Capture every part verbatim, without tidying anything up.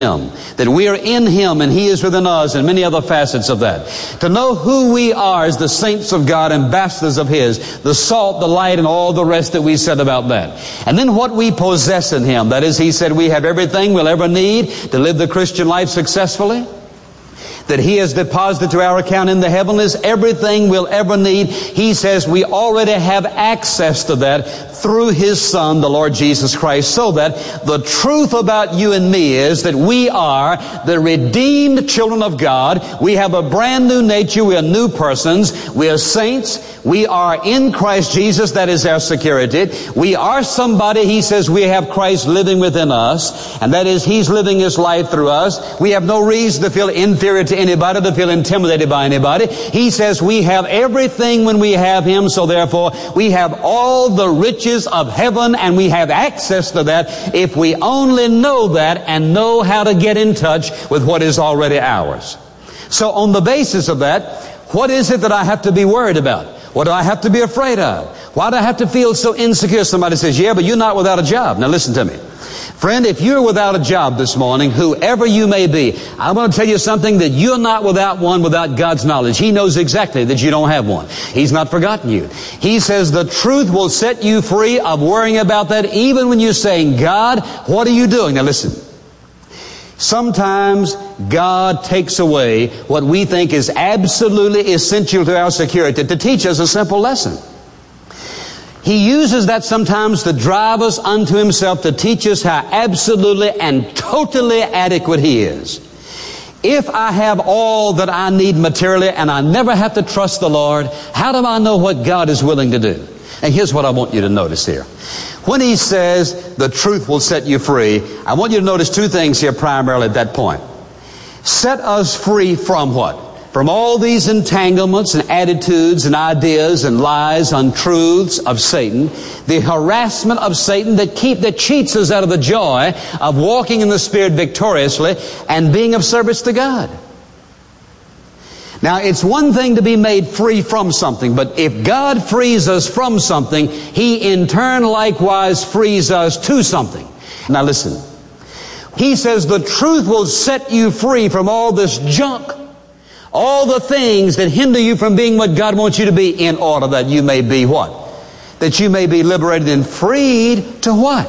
Him, that we are in Him and He is within us, and many other facets of that. To know who we are as the saints of God, ambassadors of His, the salt, the light, and all the rest that we said about that. And then what we possess in Him. That is, He said we have everything we'll ever need to live the Christian life successfully. That He has deposited to our account in the heavenlies everything we'll ever need. He says we already have access to that through His Son, the Lord Jesus Christ, so that the truth about you and me is that we are the redeemed children of God. We have a brand new nature. We are new persons. We are saints. We are in Christ Jesus. That is our security. We are somebody. He says we have Christ living within us, and that is He's living His life through us. We have no reason to feel inferior to anybody, to feel intimidated by anybody. He says we have everything when we have Him, so therefore we have all the riches of heaven, and we have access to that if we only know that and know how to get in touch with what is already ours. So on the basis of that, what is it that I have to be worried about? What do I have to be afraid of? Why do I have to feel so insecure? Somebody says, yeah, but you're not without a job. Now listen to me. Friend, if you're without a job this morning, whoever you may be, I want to tell you something, that you're not without one without God's knowledge. He knows exactly that you don't have one. He's not forgotten you. He says the truth will set you free of worrying about that, even when you're saying, God, what are you doing? Now listen. Sometimes God takes away what we think is absolutely essential to our security to teach us a simple lesson. He uses that sometimes to drive us unto Himself, to teach us how absolutely and totally adequate He is. If I have all that I need materially and I never have to trust the Lord, how do I know what God is willing to do? And here's what I want you to notice here. When He says the truth will set you free, I want you to notice two things here primarily at that point. Set us free from what? From all these entanglements and attitudes and ideas and lies, untruths of Satan, the harassment of Satan that keep that cheats us out of the joy of walking in the Spirit victoriously and being of service to God. Now, it's one thing to be made free from something, but if God frees us from something, He in turn likewise frees us to something. Now listen. He says the truth will set you free from all this junk, all the things that hinder you from being what God wants you to be, in order that you may be what? That you may be liberated and freed to what?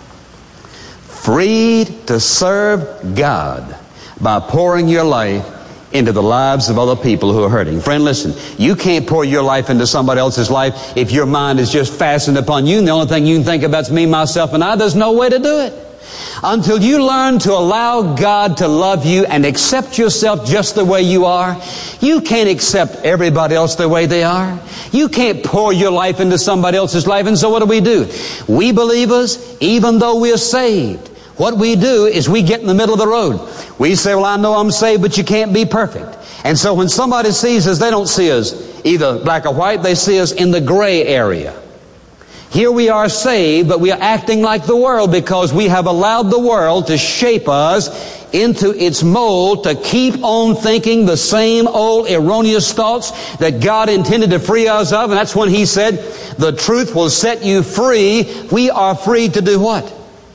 Freed to serve God by pouring your life into the lives of other people who are hurting. Friend, listen, you can't pour your life into somebody else's life if your mind is just fastened upon you and the only thing you can think about is me, myself, and I. There's no way to do it. Until you learn to allow God to love you and accept yourself just the way you are, you can't accept everybody else the way they are. You can't pour your life into somebody else's life. And so what do we do? We believers, even though we're saved, what we do is we get in the middle of the road. We say, well, I know I'm saved, but you can't be perfect. And so when somebody sees us, they don't see us either black or white. They see us in the gray area. Here we are saved, but we are acting like the world because we have allowed the world to shape us into its mold, to keep on thinking the same old erroneous thoughts that God intended to free us of. And that's when He said, the truth will set you free. We are free to do what?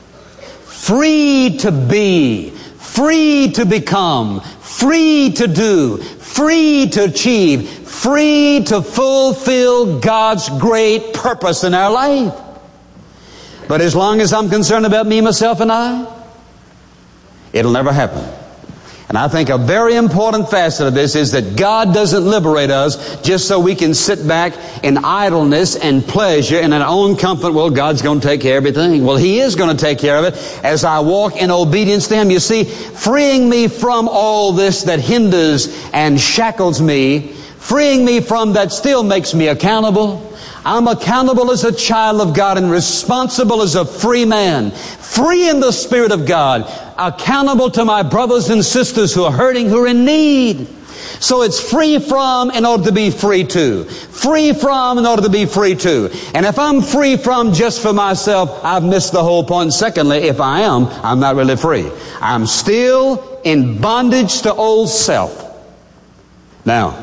Free to be, free to become, free to do, free to achieve, free to fulfill God's great purpose in our life. But as long as I'm concerned about me, myself, and I, it'll never happen. And I think a very important facet of this is that God doesn't liberate us just so we can sit back in idleness and pleasure and in our own comfort. Well, God's going to take care of everything. Well, He is going to take care of it as I walk in obedience to Him. You see, freeing me from all this that hinders and shackles me, freeing me from that still makes me accountable. I'm accountable as a child of God and responsible as a free man, free in the Spirit of God, accountable to my brothers and sisters who are hurting, who are in need. So it's free from in order to be free to. Free from in order to be free to. And if I'm free from just for myself, I've missed the whole point. Secondly, if I am, I'm not really free. I'm still in bondage to old self. Now,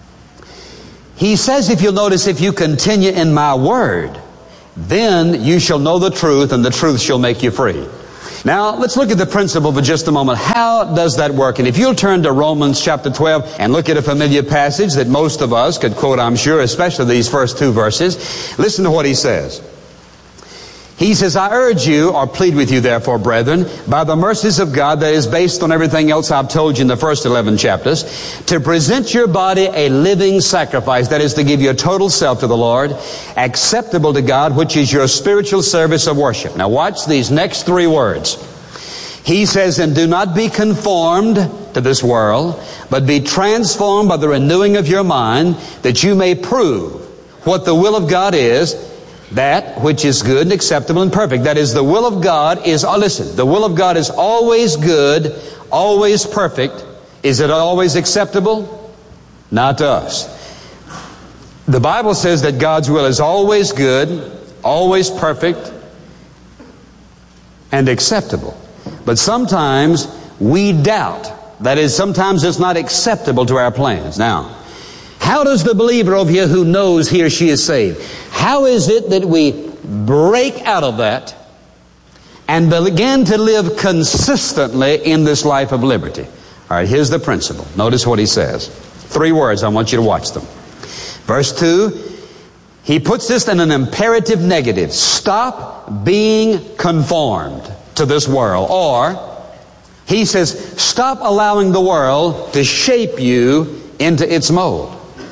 He says, if you'll notice, if you continue in my word, then you shall know the truth, and the truth shall make you free. Now, let's look at the principle for just a moment. How does that work? And if you'll turn to Romans chapter twelve and look at a familiar passage that most of us could quote, I'm sure, especially these first two verses, listen to what he says. He says, I urge you, or plead with you, therefore, brethren, by the mercies of God, that is based on everything else I've told you in the first eleven chapters, to present your body a living sacrifice, that is to give your total self to the Lord, acceptable to God, which is your spiritual service of worship. Now watch these next three words. He says, and do not be conformed to this world, but be transformed by the renewing of your mind, that you may prove what the will of God is, that which is good and acceptable and perfect. That is, the will of God is, oh, listen, the will of God is always good, always perfect. Is it always acceptable? Not to us. The Bible says that God's will is always good, always perfect, and acceptable. But sometimes we doubt. That is, sometimes it's not acceptable to our plans. Now, how does the believer over here who knows he or she is saved, how is it that we break out of that and begin to live consistently in this life of liberty? All right, here's the principle. Notice what he says. Three words, I want you to watch them. Verse two, he puts this in an imperative negative. Stop being conformed to this world. Or, he says, stop allowing the world to shape you into its mold.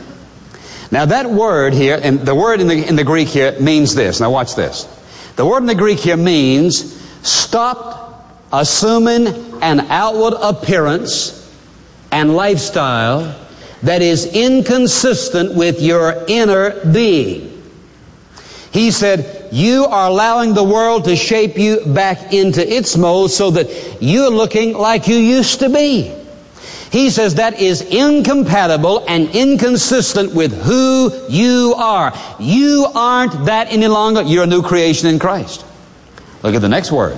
Now that word here, and the word in the, in the Greek here means this. Now watch this. The word in the Greek here means stop assuming an outward appearance and lifestyle that is inconsistent with your inner being. He said, you are allowing the world to shape you back into its mold so that you're looking like you used to be. He says that is incompatible and inconsistent with who you are. You aren't that any longer. You're a new creation in Christ. Look at the next word.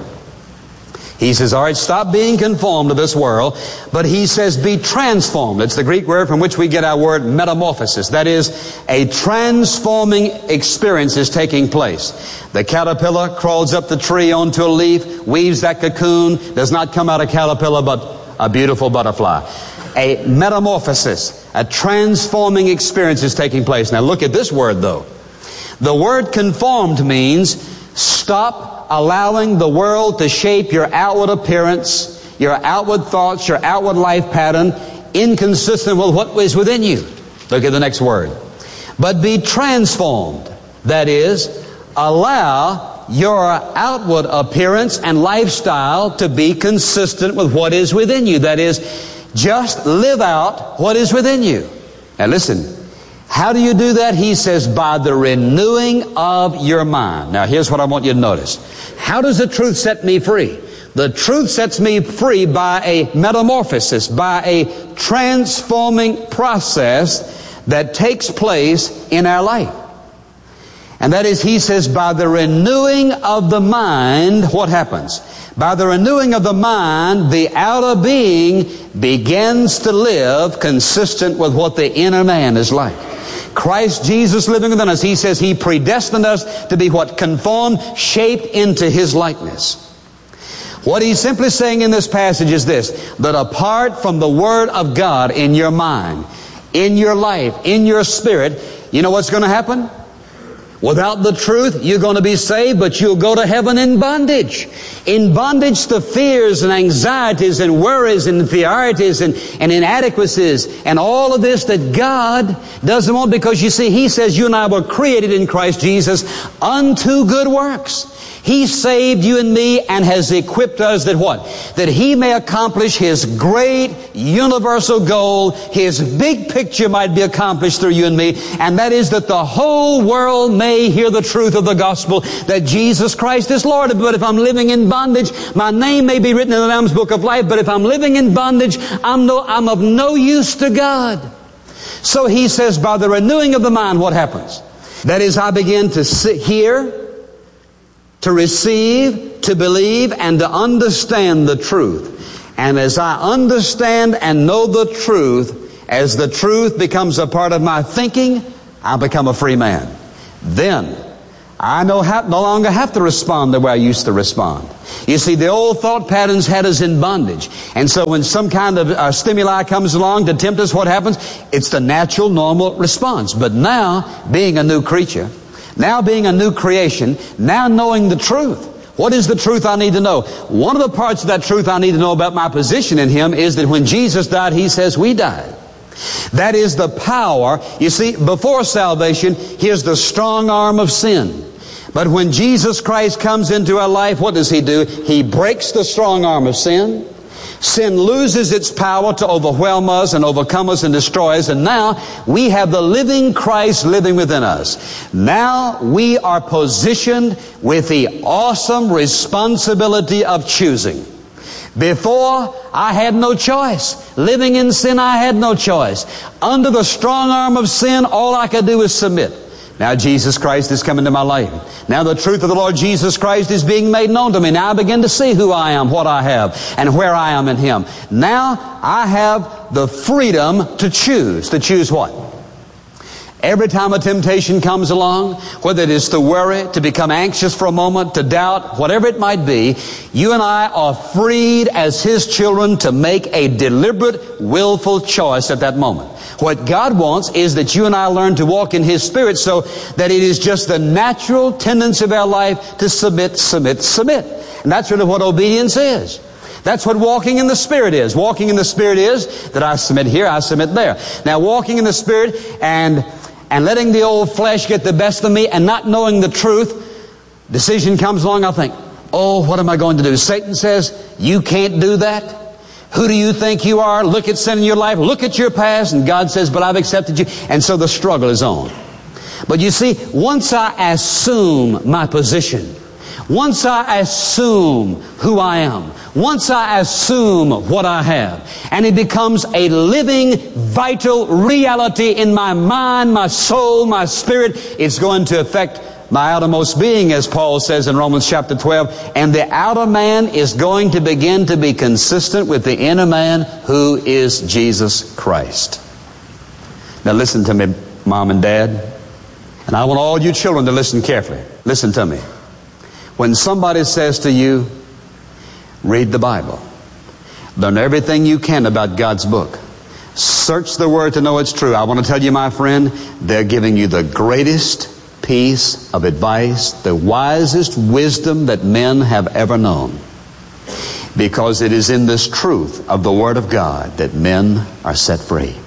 He says, all right, stop being conformed to this world. But he says, be transformed. It's the Greek word from which we get our word metamorphosis. That is, a transforming experience is taking place. The caterpillar crawls up the tree onto a leaf, weaves that cocoon, does not come out a caterpillar, but a beautiful butterfly. A metamorphosis, a transforming experience is taking place. Now look at this word though. The word conformed means stop allowing the world to shape your outward appearance, your outward thoughts, your outward life pattern, inconsistent with what is within you. Look at the next word. But be transformed. That is, allow your outward appearance and lifestyle to be consistent with what is within you. That is, just live out what is within you. Now listen, how do you do that? He says, by the renewing of your mind. Now here's what I want you to notice. How does the truth set me free? The truth sets me free by a metamorphosis, by a transforming process that takes place in our life. And that is, he says, by the renewing of the mind, what happens? By the renewing of the mind, the outer being begins to live consistent with what the inner man is like. Christ Jesus living within us, he says he predestined us to be what? Conformed, shaped into his likeness. What he's simply saying in this passage is this, that apart from the Word of God in your mind, in your life, in your spirit, you know what's going to happen? Without the truth, you're going to be saved, but you'll go to heaven in bondage. In bondage to fears and anxieties and worries and inferiorities and, and inadequacies and all of this that God doesn't want, because you see, he says you and I were created in Christ Jesus unto good works. He saved you and me and has equipped us that what? That he may accomplish his great universal goal. His big picture might be accomplished through you and me. And that is that the whole world may hear the truth of the gospel that Jesus Christ is Lord. But if I'm living in bondage, my name may be written in the Lamb's Book of Life. But if I'm living in bondage, I'm, no, I'm of no use to God. So he says, by the renewing of the mind, what happens? That is, I begin to sit, hear, to receive, to believe, and to understand the truth. And as I understand and know the truth, as the truth becomes a part of my thinking, I become a free man. Then I no, ha- no longer have to respond the way I used to respond. You see, the old thought patterns had us in bondage. And so when some kind of uh, stimuli comes along to tempt us, what happens? It's the natural, normal response. But now, being a new creature, now being a new creation, now knowing the truth. What is the truth I need to know? One of the parts of that truth I need to know about my position in Him is that when Jesus died, He says we died. That is the power. You see, before salvation, here's the strong arm of sin. But when Jesus Christ comes into our life, what does He do? He breaks the strong arm of sin. Sin loses its power to overwhelm us and overcome us and destroy us. And now we have the living Christ living within us. Now we are positioned with the awesome responsibility of choosing. Before, I had no choice. Living in sin, I had no choice. Under the strong arm of sin, all I could do was submit. Now Jesus Christ is coming to my life. Now the truth of the Lord Jesus Christ is being made known to me. Now I begin to see who I am, what I have, and where I am in Him. Now I have the freedom to choose. To choose what? Every time a temptation comes along, whether it is to worry, to become anxious for a moment, to doubt, whatever it might be, you and I are freed as His children to make a deliberate, willful choice at that moment. What God wants is that you and I learn to walk in His Spirit so that it is just the natural tendency of our life to submit, submit, submit. And that's really what obedience is. That's what walking in the Spirit is. Walking in the Spirit is that I submit here, I submit there. Now walking in the Spirit and and letting the old flesh get the best of me and not knowing the truth, decision comes along, I think, oh, what am I going to do? Satan says, you can't do that. Who do you think you are? Look at sin in your life. Look at your past. And God says, but I've accepted you. And so the struggle is on. But you see, once I assume my position, once I assume who I am, once I assume what I have, and it becomes a living, vital reality in my mind, my soul, my spirit, it's going to affect my outermost being, as Paul says in Romans chapter twelve, and the outer man is going to begin to be consistent with the inner man, who is Jesus Christ. Now listen to me, Mom and Dad, and I want all you children to listen carefully. Listen to me. When somebody says to you, read the Bible, learn everything you can about God's book, search the Word to know it's true, I want to tell you, my friend, they're giving you the greatest piece of advice, the wisest wisdom that men have ever known. Because it is in this truth of the Word of God that men are set free.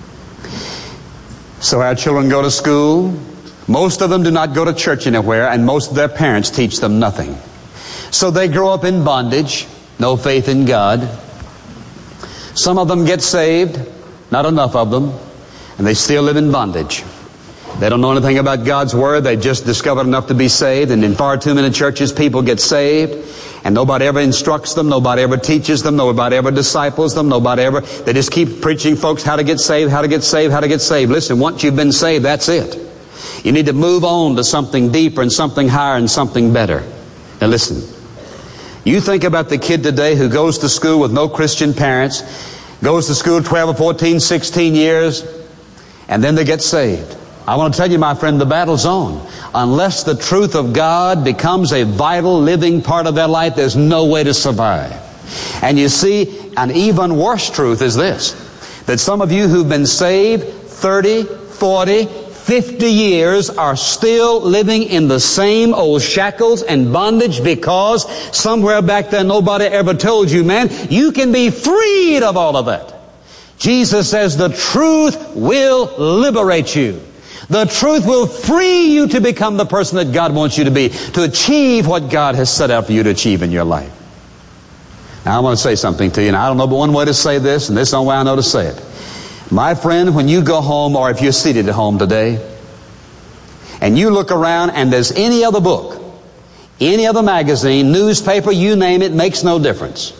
So our children go to school. Most of them do not go to church anywhere, and most of their parents teach them nothing. So they grow up in bondage, no faith in God. Some of them get saved, not enough of them, and they still live in bondage. They don't know anything about God's Word. They just discovered enough to be saved. And in far too many churches, people get saved, and nobody ever instructs them. Nobody ever teaches them. Nobody ever disciples them. Nobody ever. They just keep preaching folks how to get saved, how to get saved, how to get saved. Listen, once you've been saved, that's it. You need to move on to something deeper and something higher and something better. Now listen. You think about the kid today who goes to school with no Christian parents, goes to school twelve or fourteen, sixteen years, and then they get saved. I want to tell you, my friend, the battle's on. Unless the truth of God becomes a vital, living part of their life, there's no way to survive. And you see, an even worse truth is this, that some of you who've been saved thirty, forty, fifty years are still living in the same old shackles and bondage because somewhere back there nobody ever told you, man, you can be freed of all of that. Jesus says the truth will liberate you. The truth will free you to become the person that God wants you to be, to achieve what God has set out for you to achieve in your life. Now I want to say something to you, and I don't know but one way to say this, and this is the only way I know to say it. My friend, when you go home, or if you're seated at home today, and you look around and there's any other book, any other magazine, newspaper, you name it, makes no difference,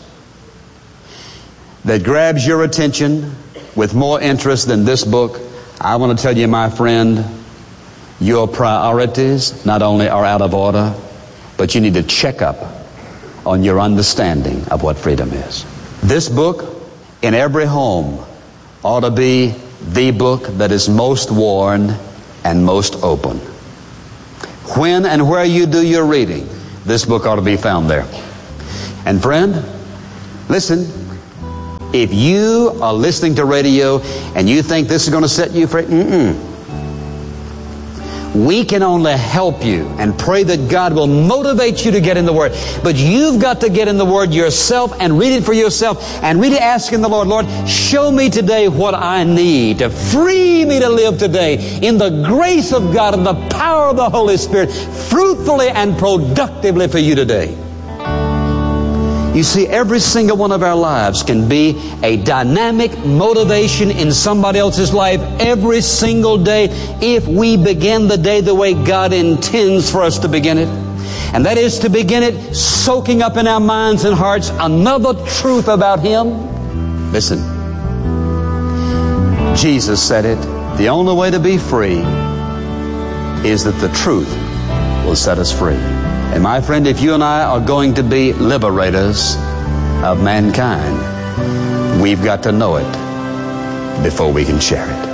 that grabs your attention with more interest than this book, I want to tell you, my friend, your priorities not only are out of order, but you need to check up on your understanding of what freedom is. This book, in every home, ought to be the book that is most worn and most open. when and where you do your reading, this book ought to be found there. And friend, listen, if you are listening to radio and you think this is going to set you free, mm-mm. We can only help you and pray that God will motivate you to get in the Word. But you've got to get in the Word yourself and read it for yourself and really asking the Lord, Lord, show me today what I need to free me to live today in the grace of God and the power of the Holy Spirit, fruitfully and productively for you today. You see, every single one of our lives can be a dynamic motivation in somebody else's life every single day if we begin the day the way God intends for us to begin it. And that is to begin it soaking up in our minds and hearts another truth about Him. Listen, Jesus said it, the only way to be free is that the truth will set us free. And my friend, if you and I are going to be liberators of mankind, we've got to know it before we can share it.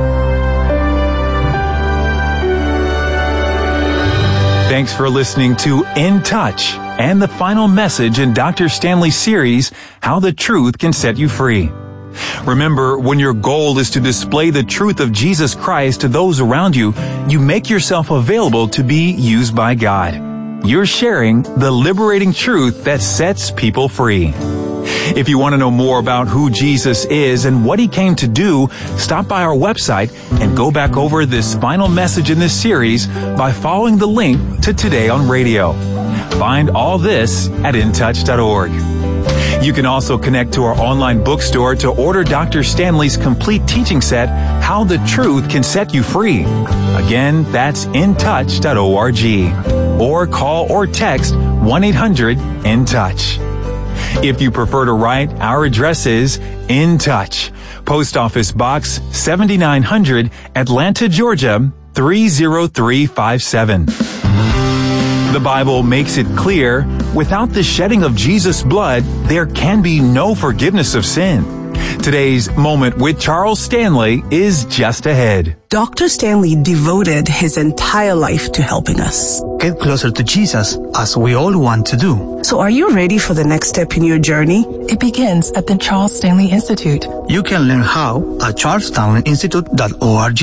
Thanks for listening to In Touch and the final message in Doctor Stanley's series, How the Truth Can Set You Free. Remember, when your goal is to display the truth of Jesus Christ to those around you, you make yourself available to be used by God. You're sharing the liberating truth that sets people free. If you want to know more about who Jesus is and what He came to do, stop by our website and go back over this final message in this series by following the link to Today on Radio. Find all this at in touch dot org. You can also connect to our online bookstore to order Doctor Stanley's complete teaching set, How the Truth Can Set You Free. Again, that's in touch dot org. Or call or text one eight hundred in touch. If you prefer to write, our address is In Touch, Post Office Box seventy-nine hundred, Atlanta, Georgia three zero three five seven. The Bible makes it clear, without the shedding of Jesus' blood, there can be no forgiveness of sin. Today's Moment with Charles Stanley is just ahead. Doctor Stanley devoted his entire life to helping us get closer to Jesus, as we all want to do. So are you ready for the next step in your journey? It begins at the Charles Stanley Institute. You can learn how at charles stanley institute dot org.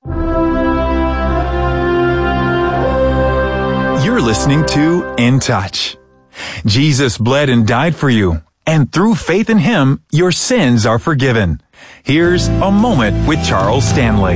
You're listening to In Touch. Jesus bled and died for you, and through faith in Him, your sins are forgiven. Here's a moment with Charles Stanley.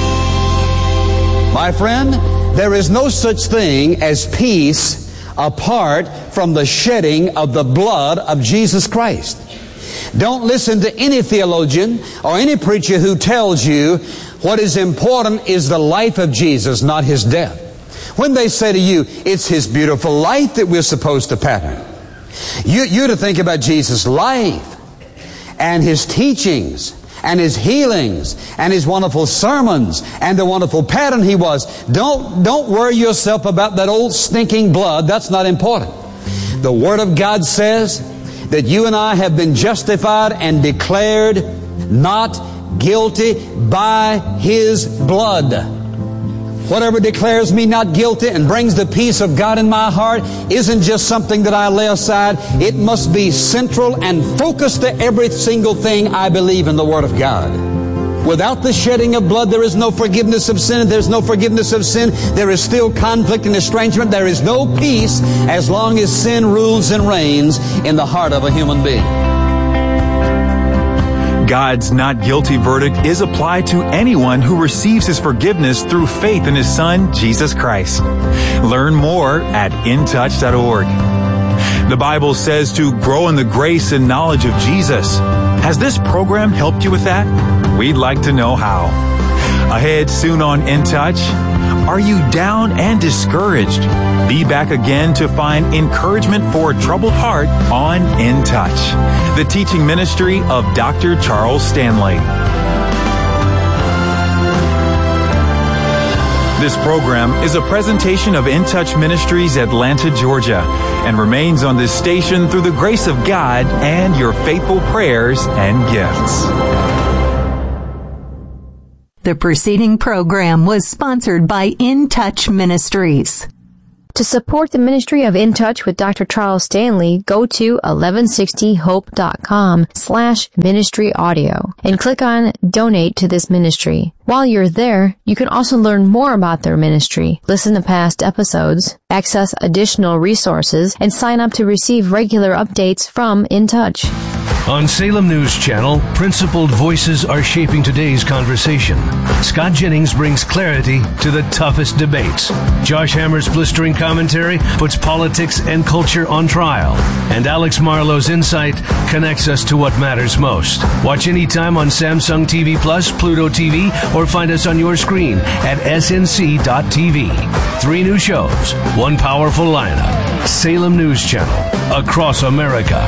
My friend, there is no such thing as peace apart from the shedding of the blood of Jesus Christ. Don't listen to any theologian or any preacher who tells you what is important is the life of Jesus, not His death. When they say to you, it's His beautiful life that we're supposed to pattern, you, you're to think about Jesus' life and His teachings and His healings and His wonderful sermons and the wonderful pattern He was. Don't, don't worry yourself about that old stinking blood. That's not important. The Word of God says that you and I have been justified and declared not guilty by His blood. Whatever declares me not guilty and brings the peace of God in my heart isn't just something that I lay aside. It must be central and focused to every single thing I believe in the Word of God. Without the shedding of blood, there is no forgiveness of sin. If there's no forgiveness of sin, there is still conflict and estrangement. There is no peace as long as sin rules and reigns in the heart of a human being. God's not guilty verdict is applied to anyone who receives His forgiveness through faith in His Son, Jesus Christ. Learn more at in touch dot org. The Bible says to grow in the grace and knowledge of Jesus. Has this program helped you with that? We'd like to know how. Ahead soon on In Touch, are you down and discouraged? Be back again to find encouragement for a troubled heart on In Touch, the teaching ministry of Doctor Charles Stanley. This program is a presentation of In Touch Ministries, Atlanta, Georgia, and remains on this station through the grace of God and your faithful prayers and gifts. The preceding program was sponsored by In Touch Ministries. To support the ministry of In Touch with Doctor Charles Stanley, go to eleven sixty hope dot com slash ministry audio and click on Donate to this ministry. While you're there, you can also learn more about their ministry, listen to past episodes, access additional resources, and sign up to receive regular updates from In Touch. On Salem News Channel, principled voices are shaping today's conversation. Scott Jennings brings clarity to the toughest debates. Josh Hammer's blistering commentary puts politics and culture on trial. And Alex Marlowe's insight connects us to what matters most. Watch anytime on Samsung T V Plus, Pluto T V, or find us on your screen at S N C dot T V. Three new shows, one powerful lineup. Salem News Channel, across America.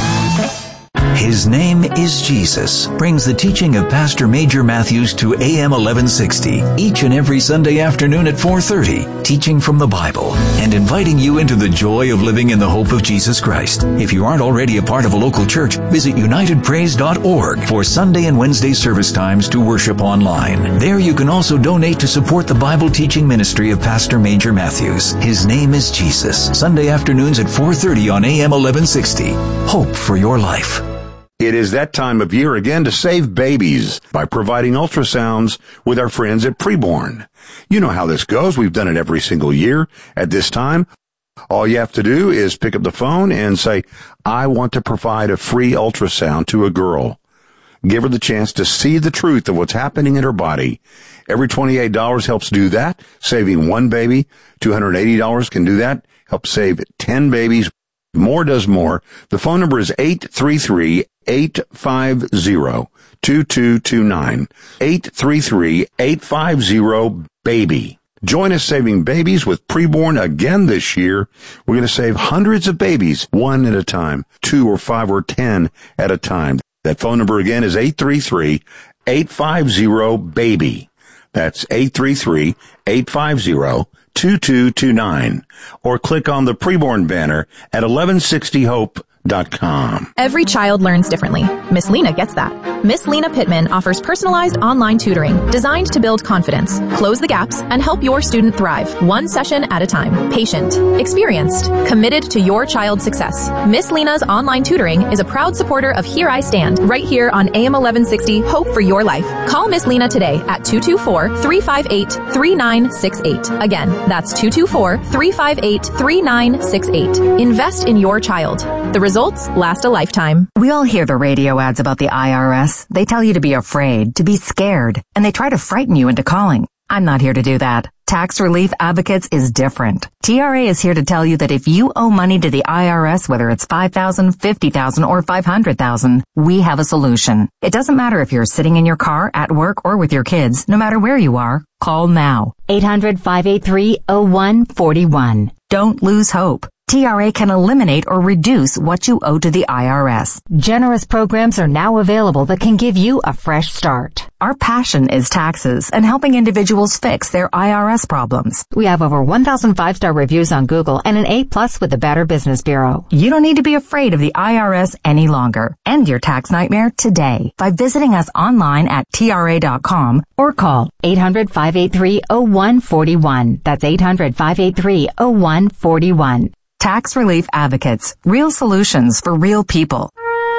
His name is Jesus brings the teaching of Pastor Major Matthews to A M eleven sixty each and every Sunday afternoon at four thirty, teaching from the Bible and inviting you into the joy of living in the hope of Jesus Christ. If you aren't already a part of a local church, visit united praise dot org for Sunday and Wednesday service times to worship online. There you can also donate to support the Bible teaching ministry of Pastor Major Matthews. His name is Jesus. Sunday afternoons at four thirty on A M eleven sixty. Hope for your life. It is that time of year again to save babies by providing ultrasounds with our friends at Preborn. You know how this goes. We've done it every single year at this time. All you have to do is pick up the phone and say, I want to provide a free ultrasound to a girl. Give her the chance to see the truth of what's happening in her body. Every twenty-eight dollars helps do that, saving one baby. two hundred eighty dollars can do that, help save ten babies. More does more. The phone number is eight three three, eight five zero, two two two nine. eight three three, eight five zero, BABY. Join us saving babies with Preborn again this year. We're going to save hundreds of babies, one at a time, two or five or ten at a time. That phone number again is eight three three, eight five zero, BABY. That's eight three three, eight five zero, two two two nine. Or click on the Preborn banner at eleven sixty hope dot com. Every child learns differently. Miss Lena gets that. Miss Lena Pittman offers personalized online tutoring designed to build confidence, close the gaps, and help your student thrive, one session at a time. Patient, experienced, committed to your child's success. Miss Lena's online tutoring is a proud supporter of Here I Stand, right here on A M eleven sixty, Hope for Your Life. Call Miss Lena today at two two four, three five eight, three nine six eight. Again, that's two two four, three five eight, three nine six eight. Invest in your child. The results last a lifetime. We all hear the radio ads about the I R S. They tell you to be afraid, to be scared, and they try to frighten you into calling. I'm not here to do that. Tax Relief Advocates is different. T R A is here to tell you that if you owe money to the I R S, whether it's five thousand dollars, fifty thousand dollars, or five hundred thousand dollars, we have a solution. It doesn't matter if you're sitting in your car, at work, or with your kids. No matter where you are, call now. eight hundred, five eight three, oh one four one. Don't lose hope. T R A can eliminate or reduce what you owe to the I R S. Generous programs are now available that can give you a fresh start. Our passion is taxes and helping individuals fix their I R S problems. We have over one thousand five-star reviews on Google and an A plus with the Better Business Bureau. You don't need to be afraid of the I R S any longer. End your tax nightmare today by visiting us online at T R A dot com or call eight hundred, five eight three, oh one four one. That's eight hundred, five eight three, oh one four one. Tax Relief Advocates. Real solutions for real people.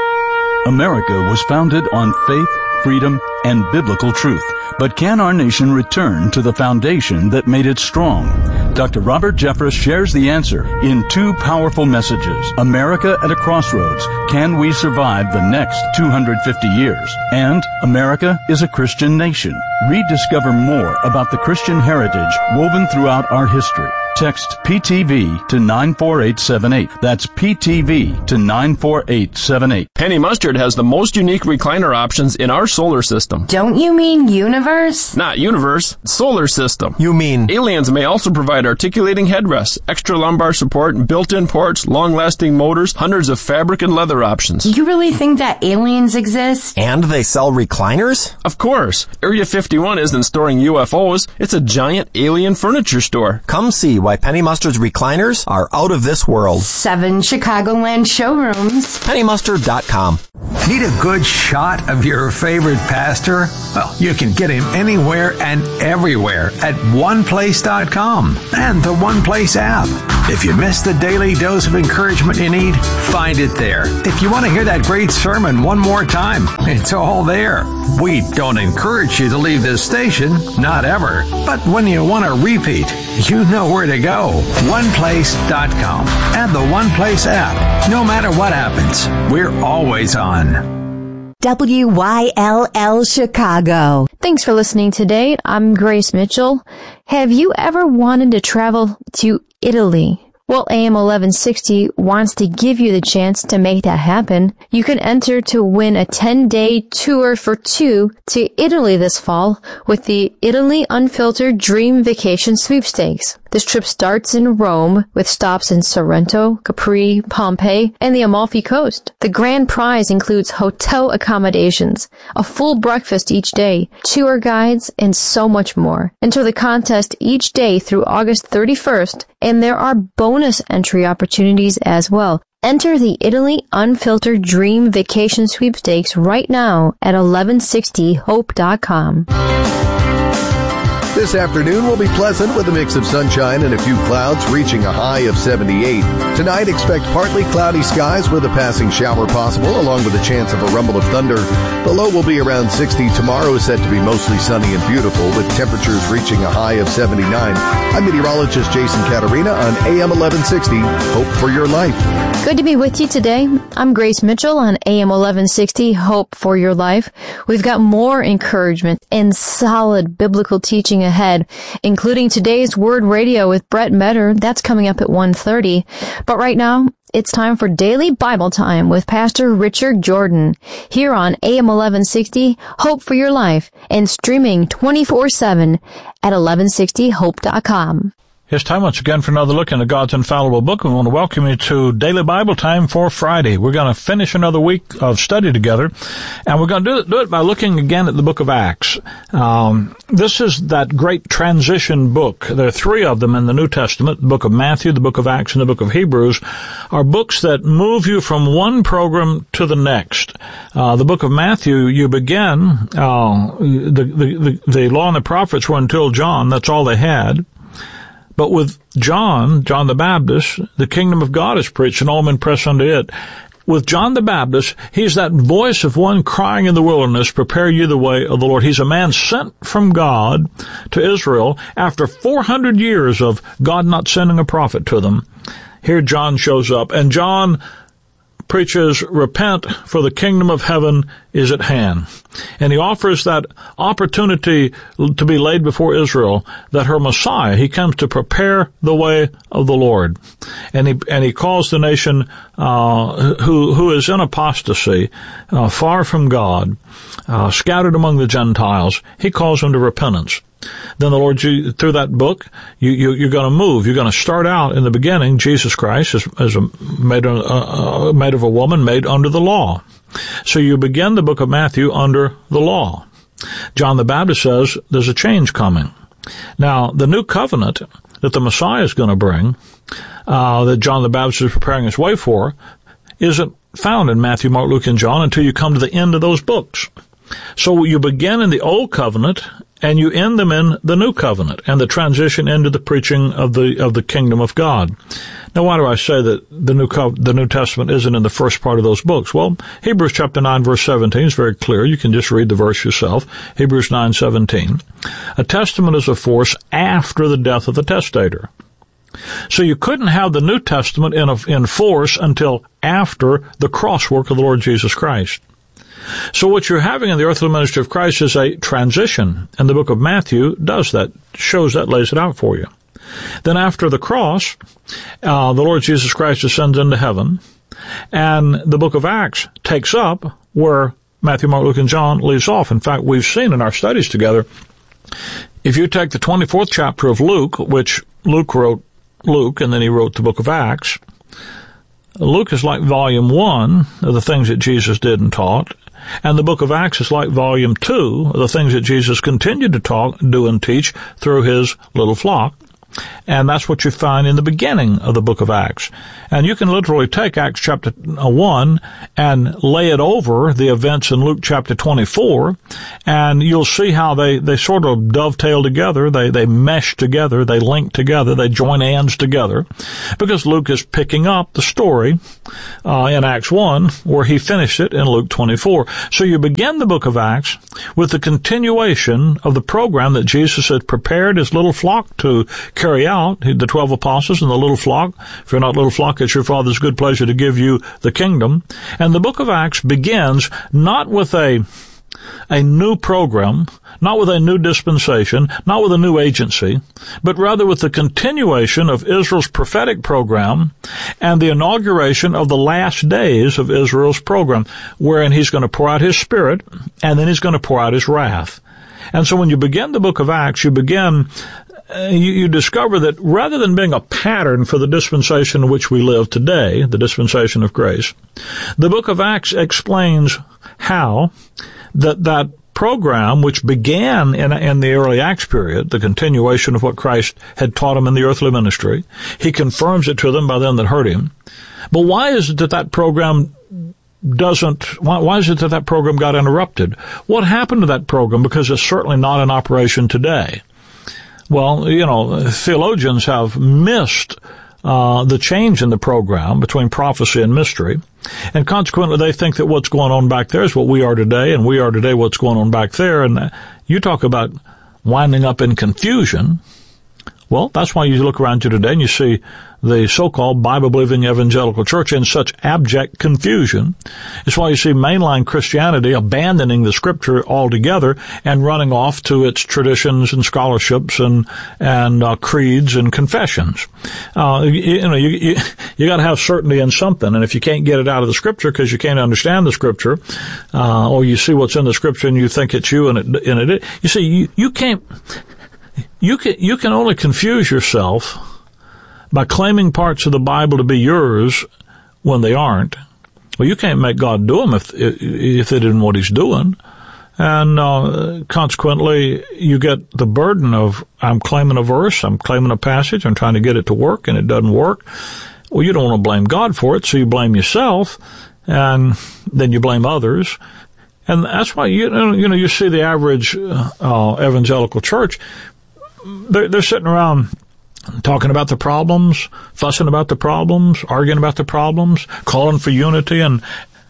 America was founded on faith, freedom, and biblical truth. But can our nation return to the foundation that made it strong? Doctor Robert Jeffress shares the answer in two powerful messages. America at a Crossroads. Can we survive the next two hundred fifty years? And America is a Christian nation. Rediscover more about the Christian heritage woven throughout our history. Text P T V to nine four eight seven eight. That's P T V to nine four eight seven eight. Penny Mustard has the most unique recliner options in our solar system. Don't you mean universe? Not universe, solar system. You mean... Aliens may also provide articulating headrests, extra lumbar support, built-in ports, long-lasting motors, hundreds of fabric and leather options. You really think that aliens exist? And they sell recliners? Of course. Area fifty-one isn't storing U F Os. It's a giant alien furniture store. Come see why Penny Mustard's recliners are out of this world. Seven Chicagoland showrooms. penny mustard dot com. Need a good shot of your favorite pastor? Well, you can get him anywhere and everywhere at one place dot com and the One Place app. If you missed the daily dose of encouragement you need, find it there. If you want to hear that great sermon one more time, it's all there. We don't encourage you to leave this station, not ever. But when you want to repeat, you know where to go. one place dot com and the One Place app. No matter what happens, we're always on. W Y L L Chicago. Thanks for listening today. I'm Grace Mitchell. Have you ever wanted to travel to Italy? Well, A M eleven sixty wants to give you the chance to make that happen. You can enter to win a ten-day tour for two to Italy this fall with the Italy Unfiltered Dream Vacation Sweepstakes. This trip starts in Rome with stops in Sorrento, Capri, Pompeii, and the Amalfi Coast. The grand prize includes hotel accommodations, a full breakfast each day, tour guides, and so much more. Enter the contest each day through August thirty-first, and there are bonus entry opportunities as well. Enter the Italy Unfiltered Dream Vacation Sweepstakes right now at eleven sixty hope dot com. This afternoon will be pleasant with a mix of sunshine and a few clouds, reaching a high of seventy-eight. Tonight, expect partly cloudy skies with a passing shower possible, along with a chance of a rumble of thunder. The low will be around sixty. Tomorrow is set to be mostly sunny and beautiful, with temperatures reaching a high of seventy-nine. I'm meteorologist Jason Caterina on A M eleven sixty. Hope for your life. Good to be with you today. I'm Grace Mitchell on A M eleven sixty, Hope for Your Life. We've got more encouragement and solid biblical teaching ahead, including today's Word Radio with Brett Metter. That's coming up at one thirty. But right now, it's time for Daily Bible Time with Pastor Richard Jordan here on A M eleven sixty, Hope for Your Life, and streaming twenty-four seven at eleven sixty hope dot com. It's time once again for another look into God's infallible book. We want to welcome you to Daily Bible Time for Friday. We're going to finish another week of study together, and we're going to do it, do it by looking again at the book of Acts. Um, this is that great transition book. There are three of them in the New Testament. The book of Matthew, the book of Acts, and the book of Hebrews are books that move you from one program to the next. Uh, the book of Matthew, you begin, uh, the, the, the, the law and the prophets were until John. That's all they had. But with John, John the Baptist, the kingdom of God is preached, and all men press unto it. With John the Baptist, he's that voice of one crying in the wilderness, prepare you the way of the Lord. He's a man sent from God to Israel after four hundred years of God not sending a prophet to them. Here John shows up, and John preaches, repent, for the kingdom of heaven is at hand. And he offers that opportunity to be laid before Israel, that her Messiah, he comes to prepare the way of the Lord. And he, and he calls the nation, uh, who, who is in apostasy, uh, far from God, uh, scattered among the Gentiles, he calls them to repentance. Then the Lord, through that book, you, you, you're going to move. You're going to start out in the beginning. Jesus Christ is, is a, made, a, uh, made of a woman, made under the law. So you begin the book of Matthew under the law. John the Baptist says there's a change coming. Now, the new covenant that the Messiah is going to bring, uh, that John the Baptist is preparing his way for, isn't found in Matthew, Mark, Luke, and John until you come to the end of those books. So you begin in the old covenant, and you end them in the new covenant, and the transition into the preaching of the of the kingdom of God. Now, why do I say that the new co- the New Testament isn't in the first part of those books? Well, Hebrews chapter nine, verse seventeen is very clear. You can just read the verse yourself. Hebrews nine seventeen. A testament is of force after the death of the testator. So you couldn't have the New Testament in a, in force until after the cross work of the Lord Jesus Christ. So what you're having in the earthly ministry of Christ is a transition, and the book of Matthew does that, shows that, lays it out for you. Then after the cross, uh, the Lord Jesus Christ ascends into heaven, and the book of Acts takes up where Matthew, Mark, Luke, and John leaves off. In fact, we've seen in our studies together, if you take the twenty-fourth chapter of Luke, which Luke wrote Luke, and then he wrote the book of Acts, Luke is like volume one of the things that Jesus did and taught, and the book of Acts is like volume two of the things that Jesus continued to talk, do, and teach through his little flock. And that's what you find in the beginning of the book of Acts. And you can literally take Acts chapter one and lay it over the events in Luke chapter twenty-four, and you'll see how they, they sort of dovetail together, they, they mesh together, they link together, they join hands together, because Luke is picking up the story uh, in Acts one where he finished it in Luke twenty-four. So you begin the book of Acts with the continuation of the program that Jesus had prepared his little flock to carry out, the twelve apostles and the little flock. If you're not little flock, it's your Father's good pleasure to give you the kingdom. And the book of Acts begins not with a a new program, not with a new dispensation, not with a new agency, but rather with the continuation of Israel's prophetic program and the inauguration of the last days of Israel's program, wherein he's going to pour out his Spirit, and then he's going to pour out his wrath. And so when you begin the book of Acts, you begin Uh, you, you discover that rather than being a pattern for the dispensation in which we live today, the dispensation of grace, the book of Acts explains how that that program, which began in, in the early Acts period, the continuation of what Christ had taught him in the earthly ministry, he confirms it to them by them that heard him. But why is it that that program doesn't, why, why is it that that program got interrupted? What happened to that program? Because it's certainly not in operation today. Well, you know, theologians have missed uh the change in the program between prophecy and mystery, and consequently they think that what's going on back there is what we are today, and we are today what's going on back there. And you talk about winding up in confusion. Well, that's why you look around you today and you see the so-called Bible-believing evangelical church in such abject confusion. It's why you see mainline Christianity abandoning the Scripture altogether and running off to its traditions and scholarships and and uh, creeds and confessions. Uh, you, you know, you you, you got to have certainty in something, and if you can't get it out of the Scripture because you can't understand the Scripture, uh, or you see what's in the Scripture and you think it's you and it, and it, you see, you, you can't. You can, you can only confuse yourself by claiming parts of the Bible to be yours when they aren't. Well, you can't make God do them if, if it isn't what he's doing. And, uh, consequently, you get the burden of, I'm claiming a verse, I'm claiming a passage, I'm trying to get it to work, and it doesn't work. Well, you don't want to blame God for it, so you blame yourself, and then you blame others. And that's why, you know, you know, you see the average, uh, evangelical church, They're, they're sitting around talking about the problems, fussing about the problems, arguing about the problems, calling for unity, and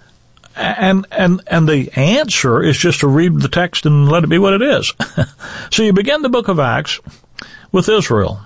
and and and the answer is just to read the text and let it be what it is. So you begin the book of Acts with Israel,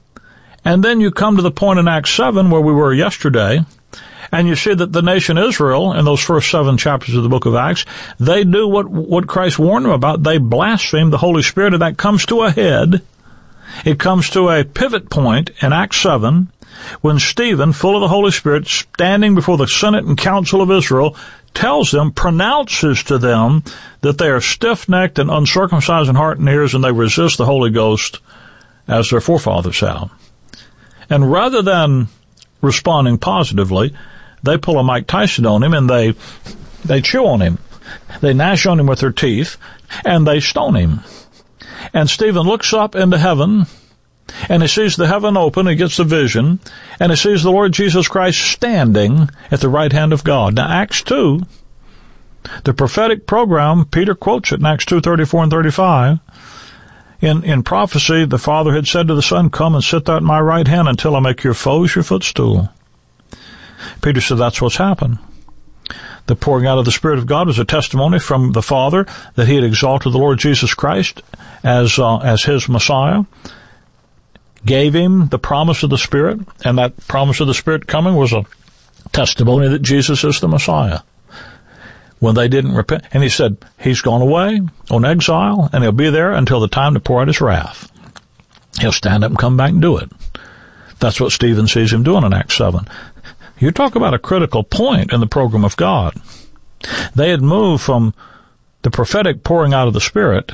and then you come to the point in Acts seven where we were yesterday, and you see that the nation Israel, in those first seven chapters of the book of Acts, they do what what Christ warned them about. They blaspheme the Holy Spirit, and that comes to a head. It comes to a pivot point in Acts seven when Stephen, full of the Holy Spirit, standing before the Senate and Council of Israel, tells them, pronounces to them that they are stiff-necked and uncircumcised in heart and ears, and they resist the Holy Ghost as their forefathers have. And rather than responding positively, they pull a Mike Tyson on him, and they they chew on him. They gnash on him with their teeth, and they stone him. And Stephen looks up into heaven, and he sees the heaven open, he gets the vision, and he sees the Lord Jesus Christ standing at the right hand of God. Now, Acts two, the prophetic program, Peter quotes it in Acts two, thirty-four and thirty-five. In, in prophecy, the Father had said to the Son, come and sit thou at my right hand until I make your foes your footstool. Peter said that's what's happened. The pouring out of the Spirit of God was a testimony from the Father that he had exalted the Lord Jesus Christ as uh, as his Messiah, gave him the promise of the Spirit, and that promise of the Spirit coming was a testimony that Jesus is the Messiah. When they didn't repent, and he said, he's gone away on exile, and he'll be there until the time to pour out his wrath. He'll stand up and come back and do it. That's what Stephen sees him doing in Acts seven. You talk about a critical point in the program of God. They had moved from the prophetic pouring out of the Spirit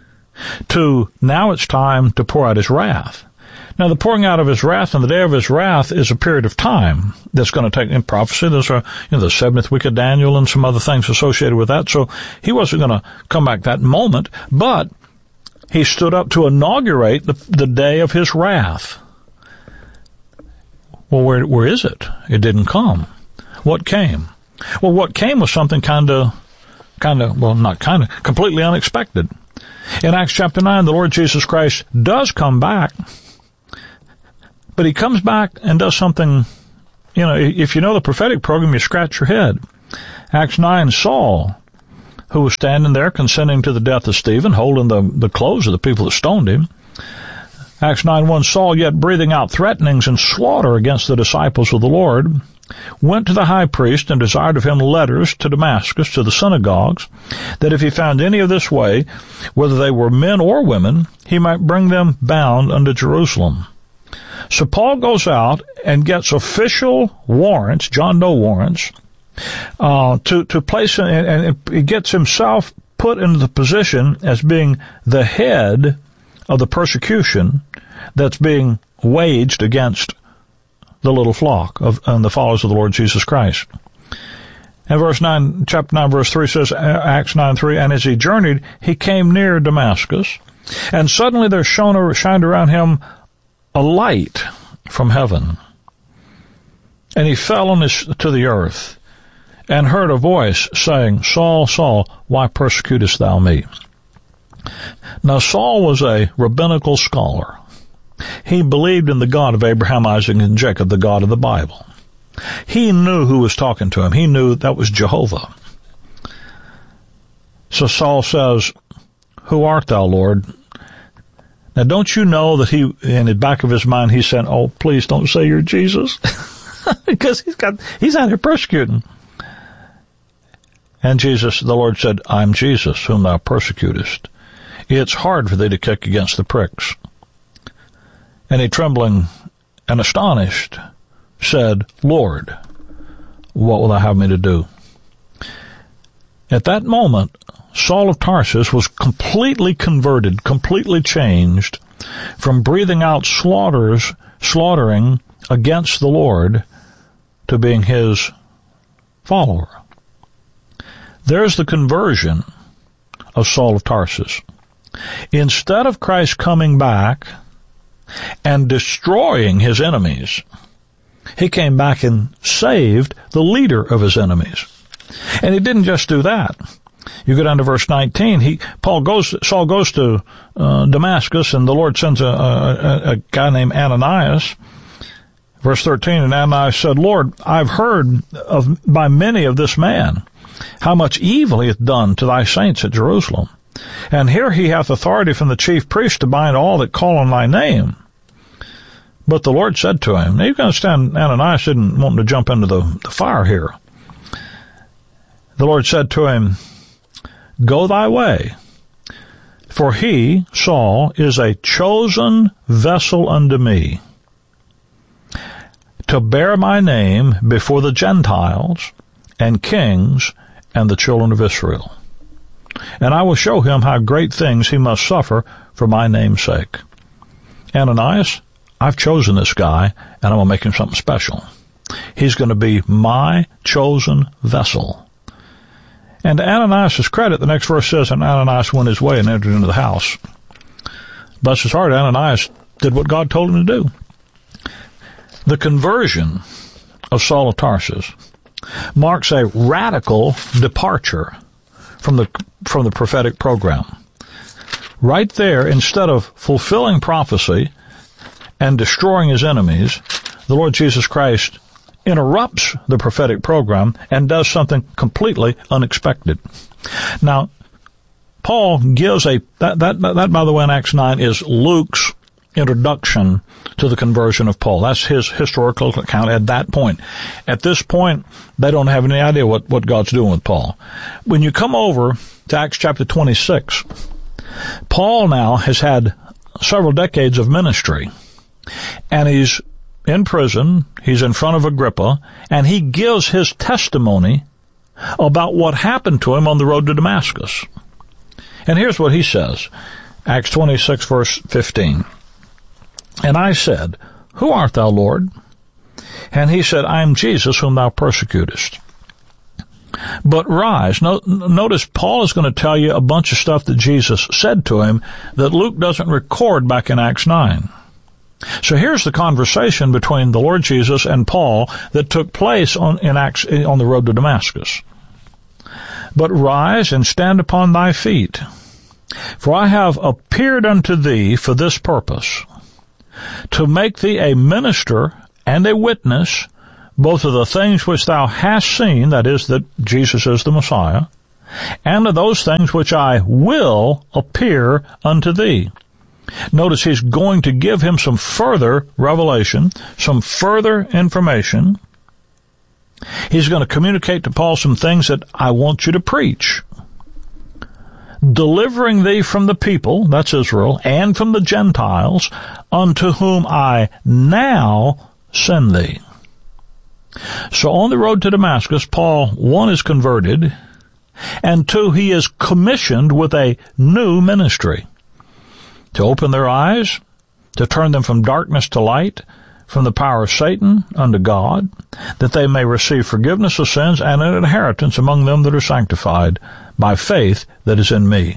to now it's time to pour out his wrath. Now, the pouring out of his wrath and the day of his wrath is a period of time that's going to take, in prophecy, there's a, you know, the seventieth week of Daniel and some other things associated with that. So he wasn't going to come back that moment, but he stood up to inaugurate the, the day of his wrath. Well, where, where is it? It didn't come. What came? Well, what came was something kind of, kind of, well, not kind of, completely unexpected. In Acts chapter nine, the Lord Jesus Christ does come back, but he comes back and does something, you know, if you know the prophetic program, you scratch your head. Acts nine, Saul, who was standing there consenting to the death of Stephen, holding the, the clothes of the people that stoned him. Acts nine one, Saul, yet breathing out threatenings and slaughter against the disciples of the Lord, went to the high priest and desired of him letters to Damascus, to the synagogues, that if he found any of this way, whether they were men or women, he might bring them bound unto Jerusalem. So Paul goes out and gets official warrants, John Doe warrants, uh, to, to place, and, and he gets himself put into the position as being the head of the persecution that's being waged against the little flock of and the followers of the Lord Jesus Christ. And verse nine, chapter nine, verse three says, Acts nine three, and as he journeyed, he came near Damascus, and suddenly there shone shined around him a light from heaven. And he fell on his to the earth, and heard a voice saying, Saul, Saul, why persecutest thou me? Now Saul was a rabbinical scholar. He believed in the God of Abraham, Isaac, and Jacob, the God of the Bible. He knew who was talking to him. He knew that was Jehovah. So Saul says, who art thou, Lord? Now don't you know that he, in the back of his mind, he said, oh, please don't say you're Jesus. Because he's got, he's out here persecuting. And Jesus, the Lord said, I'm Jesus, whom thou persecutest. It's hard for thee to kick against the pricks. And he, trembling and astonished, said, Lord, what will thou have me to do? At that moment, Saul of Tarsus was completely converted, completely changed from breathing out slaughters, slaughtering against the Lord to being his follower. There's the conversion of Saul of Tarsus. Instead of Christ coming back and destroying his enemies, he came back and saved the leader of his enemies. And he didn't just do that. You go down to verse nineteen. He, Paul goes, Saul goes to uh, Damascus, and the Lord sends a, a, a guy named Ananias. Verse thirteen, and Ananias said, Lord, I've heard of by many of this man, how much evil he hath done to thy saints at Jerusalem. And here he hath authority from the chief priest to bind all that call on thy name. But the Lord said to him, now you can understand Ananias didn't want to jump into the, the fire here. The Lord said to him, go thy way, for he, Saul, is a chosen vessel unto me, to bear my name before the Gentiles and kings and the children of Israel. And I will show him how great things he must suffer for my name's sake. Ananias, I've chosen this guy, and I'm going to make him something special. He's going to be my chosen vessel. And to Ananias' credit, the next verse says, and Ananias went his way and entered into the house. Bless his heart, Ananias did what God told him to do. The conversion of Saul of Tarsus marks a radical departure from the from the prophetic program. Right there, instead of fulfilling prophecy and destroying his enemies, the Lord Jesus Christ interrupts the prophetic program and does something completely unexpected. Now, Paul gives a, that, that, that by the way in Acts nine is Luke's introduction to the conversion of Paul. That's his historical account at that point. At this point, they don't have any idea what, what God's doing with Paul. When you come over to Acts chapter twenty-six, Paul now has had several decades of ministry, and he's in prison, he's in front of Agrippa, and he gives his testimony about what happened to him on the road to Damascus. And here's what he says, Acts twenty-six, verse fifteen. And I said, who art thou, Lord? And he said, I am Jesus whom thou persecutest. But rise. No, notice Paul is going to tell you a bunch of stuff that Jesus said to him that Luke doesn't record back in Acts nine. So here's the conversation between the Lord Jesus and Paul that took place on, in Acts, on the road to Damascus. But rise and stand upon thy feet, for I have appeared unto thee for this purpose, to make thee a minister and a witness, both of the things which thou hast seen, that is, that Jesus is the Messiah, and of those things which I will appear unto thee. Notice he's going to give him some further revelation, some further information. He's going to communicate to Paul some things that I want you to preach. Delivering thee from the people, that's Israel, and from the Gentiles, unto whom I now send thee. So on the road to Damascus, Paul, one, is converted, and two, he is commissioned with a new ministry. To open their eyes, to turn them from darkness to light, from the power of Satan unto God, that they may receive forgiveness of sins and an inheritance among them that are sanctified by faith that is in me.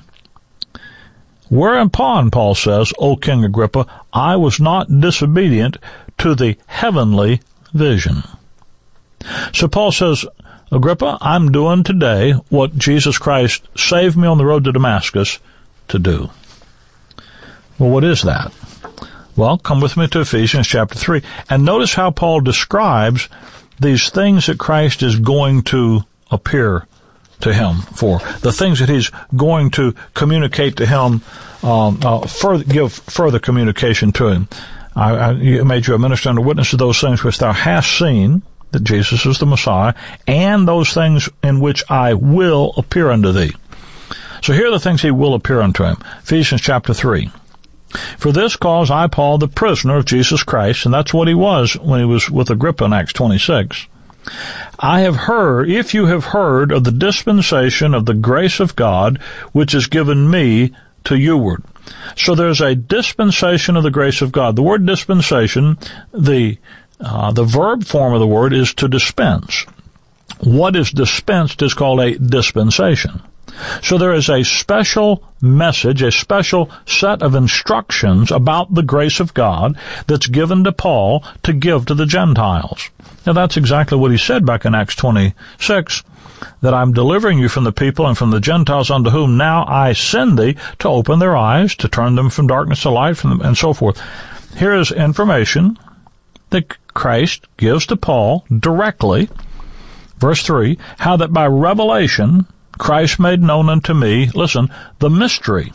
Whereupon, Paul says, O King Agrippa, I was not disobedient to the heavenly vision. So Paul says, Agrippa, I'm doing today what Jesus Christ saved me on the road to Damascus to do. Well, what is that? Well, come with me to Ephesians chapter three, and notice how Paul describes these things that Christ is going to appear to him for, the things that he's going to communicate to him, um, uh, further, give further communication to him. I, I made you a minister and a witness to those things which thou hast seen, that Jesus is the Messiah, and those things in which I will appear unto thee. So here are the things he will appear unto him. Ephesians chapter three. For this cause I, Paul, the prisoner of Jesus Christ, and that's what he was when he was with Agrippa in Acts twenty-six. I have heard, if you have heard of the dispensation of the grace of God, which is given me to youward. So there's a dispensation of the grace of God. The word dispensation, the uh, the verb form of the word is to dispense. What is dispensed is called a dispensation. So there is a special message, a special set of instructions about the grace of God that's given to Paul to give to the Gentiles. Now that's exactly what he said back in Acts twenty-six, that I'm delivering you from the people and from the Gentiles unto whom now I send thee to open their eyes, to turn them from darkness to light, from them, and so forth. Here is information that Christ gives to Paul directly. Verse three, how that by revelation Christ made known unto me, listen, the mystery.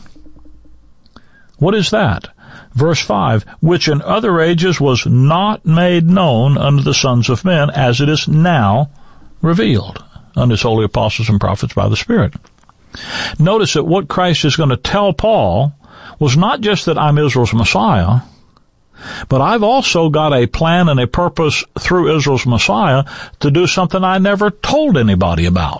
What is that? Verse five, which in other ages was not made known unto the sons of men, as it is now revealed unto his holy apostles and prophets by the Spirit. Notice that what Christ is going to tell Paul was not just that I'm Israel's Messiah, but I've also got a plan and a purpose through Israel's Messiah to do something I never told anybody about.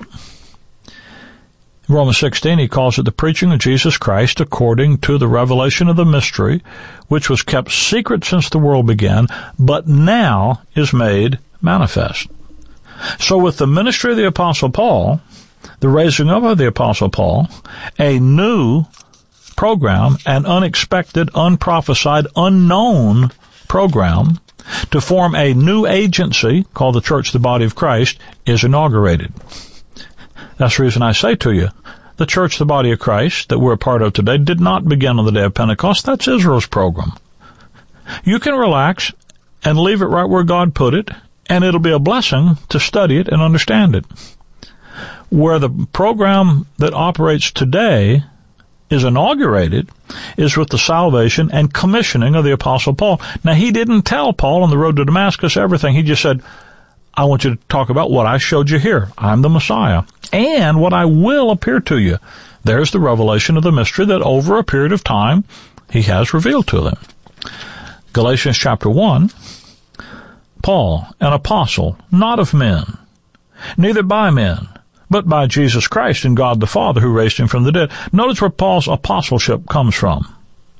In Romans sixteen, he calls it the preaching of Jesus Christ according to the revelation of the mystery, which was kept secret since the world began, but now is made manifest. So with the ministry of the Apostle Paul, the raising up of the Apostle Paul, a new program, an unexpected, unprophesied, unknown program to form a new agency called the Church, the Body of Christ, is inaugurated. That's the reason I say to you, the Church, the Body of Christ, that we're a part of today, did not begin on the day of Pentecost. That's Israel's program. You can relax and leave it right where God put it, and it'll be a blessing to study it and understand it. Where the program that operates today is inaugurated is with the salvation and commissioning of the Apostle Paul. Now, he didn't tell Paul on the road to Damascus everything. He just said, I want you to talk about what I showed you here. I'm the Messiah. And what I will appear to you. There's the revelation of the mystery that over a period of time he has revealed to them. Galatians chapter one, Paul, an apostle, not of men, neither by men, but by Jesus Christ and God the Father who raised him from the dead. Notice where Paul's apostleship comes from.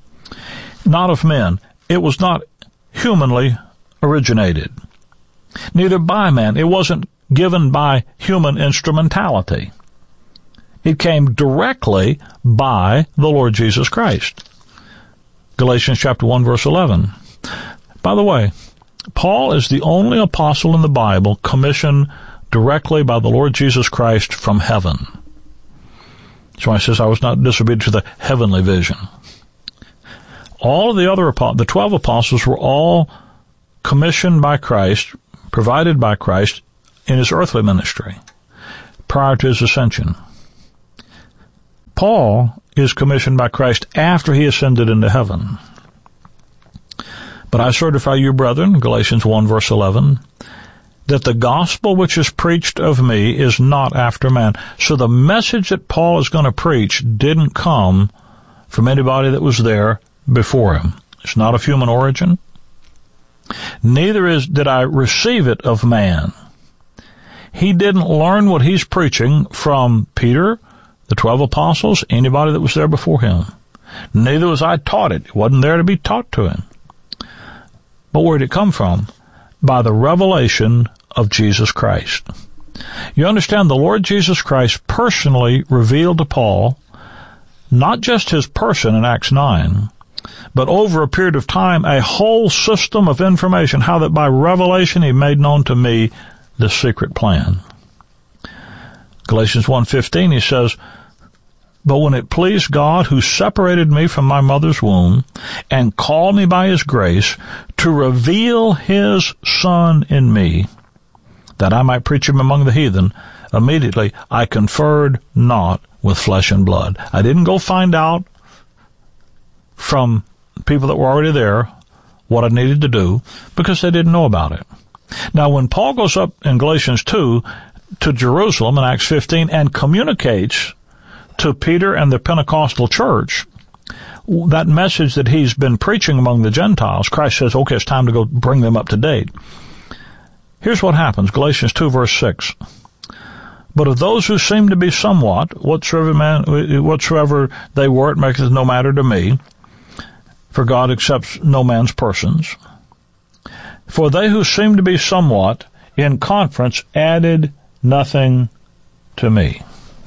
Not of men. It was not humanly originated. Neither by man. It wasn't given by human instrumentality. It came directly by the Lord Jesus Christ. Galatians chapter one, verse eleven. By the way, Paul is the only apostle in the Bible commissioned directly by the Lord Jesus Christ from heaven. So he says, I was not disobedient to the heavenly vision. All of the other, the twelve apostles were all commissioned by Christ, provided by Christ in his earthly ministry prior to his ascension. Paul is commissioned by Christ after he ascended into heaven. But I certify you, brethren, Galatians one, verse eleven, that the gospel which is preached of me is not after man. So the message that Paul is going to preach didn't come from anybody that was there before him. It's not of human origin. Neither is did I receive it of man. He didn't learn what he's preaching from Peter, the twelve apostles, anybody that was there before him. Neither was I taught it. It wasn't there to be taught to him. But where did it come from? By the revelation of Jesus Christ. You understand, the Lord Jesus Christ personally revealed to Paul not just his person in Acts nine, but over a period of time, a whole system of information, how that by revelation he made known to me the secret plan. Galatians one fifteen, he says, but when it pleased God, who separated me from my mother's womb and called me by his grace to reveal his Son in me, that I might preach him among the heathen, immediately I conferred not with flesh and blood. I didn't go find out from people that were already there what I needed to do, because they didn't know about it. Now, when Paul goes up in Galatians two to Jerusalem in Acts fifteen and communicates to Peter and the Pentecostal church that message that he's been preaching among the Gentiles, Christ says, okay, it's time to go bring them up to date. Here's what happens, Galatians two, verse six. But of those who seem to be somewhat, whatsoever, man, whatsoever they were, it maketh no matter to me, for God accepts no man's persons. For they who seem to be somewhat in conference added nothing to me.